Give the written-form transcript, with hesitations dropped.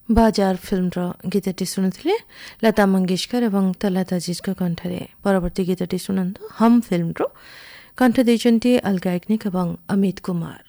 बाजार फिल्मର ଗୀତଟି ଶୁଣୁଥିଲେ ଲତା ମଙ୍ଗେଶକର ଏବଂ ତଲତ ଅଜିଜଙ୍କ କଣ୍ଠରେ। ପରବର୍ତ୍ତୀ ଗୀତଟି ଶୁଣନ୍ତୁ ହମ୍ ଫିଲ୍ମରୁ। କଣ୍ଠ ଦେଇଛନ୍ତି ଅଲକା ୟାଗ୍ନିକ୍ ଏବଂ ଅମିତ କୁମାର।